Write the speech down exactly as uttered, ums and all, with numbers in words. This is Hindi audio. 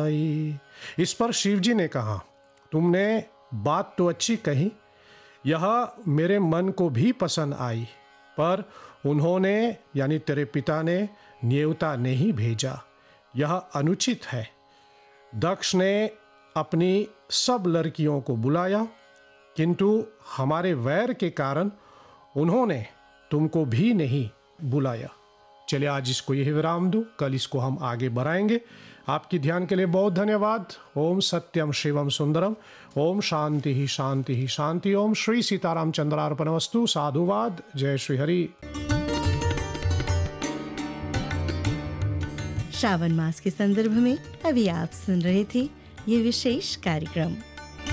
आई। इस पर शिव जी ने कहा, तुमने बात तो अच्छी कही, यह मेरे मन को भी पसंद आई, पर उन्होंने यानी तेरे पिता ने न्योता नहीं भेजा, यह अनुचित है। दक्ष ने अपनी सब लड़कियों को बुलाया, किंतु हमारे वैर के कारण उन्होंने तुमको भी नहीं बुलाया। चलिए आज इसको यही विराम दूं, कल इसको हम आगे बढ़ाएंगे। आपकी ध्यान के लिए बहुत धन्यवाद। ओम सत्यम शिवम सुंदरम। ओम शांति ही शांति ही शांति। ओम श्री सीताराम चंद्रार्पणमस्तु। साधुवाद। जय श्री हरि। श्रावण मास के संदर्भ में अभी आप सुन रहे थे ये विशेष कार्यक्रम।